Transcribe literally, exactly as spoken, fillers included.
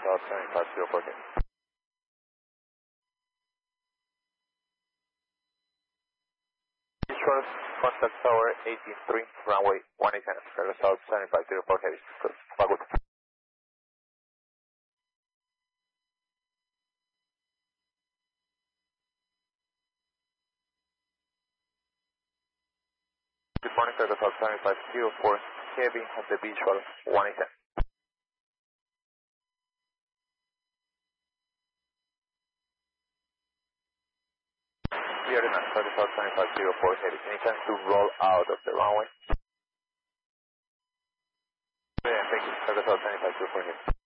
South seven five zero four heavy. Visual, contact tower eighteen three, runway one eight zero, Cargo South seven five zero four heavy. Good. All good. Good morning, Cargo South seven five zero four heavy at the visual one eight zero. Clear enough, Cargo South seven five zero four heavy. Any chance to roll out of the runway? Yeah, thank you. Cargo South seven five zero four heavy.